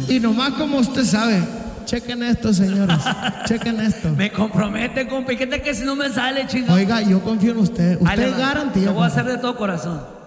Y nomás como usted sabe, chequen esto, señores. Chequen esto. Me compromete, compa. ¿Y qué tal que si no me sale, chingado? Oiga, yo confío en usted. Ahí le Usted es va. garantía. Lo voy a compa. hacer de todo corazón.